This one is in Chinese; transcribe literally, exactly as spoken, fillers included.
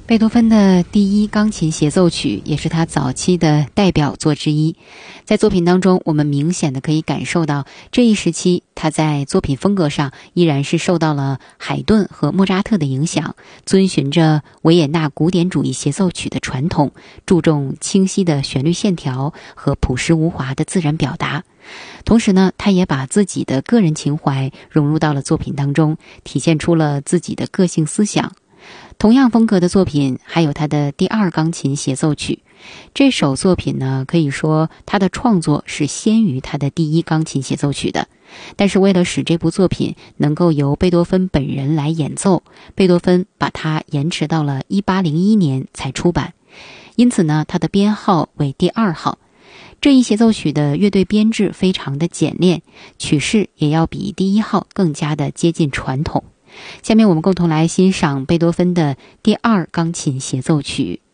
贝多芬的第一钢琴协奏曲也是他早期的代表作之一。在作品当中，我们明显的可以感受到这一时期他在作品风格上依然是受到了海顿和莫扎特的影响，遵循着维也纳古典主义协奏曲的传统，注重清晰的旋律线条和朴实无华的自然表达。同时呢，他也把自己的个人情怀融入到了作品当中，体现出了自己的个性思想。同样风格的作品还有他的第二钢琴协奏曲。这首作品呢，可以说他的创作是先于他的第一钢琴协奏曲的，但是为了使这部作品能够由贝多芬本人来演奏，贝多芬把它延迟到了一八零一年才出版，因此呢，它的编号为第二号。这一协奏曲的乐队编制非常的简练，曲式也要比第一号更加的接近传统。下面我们共同来欣赏贝多芬的第二钢琴协奏曲。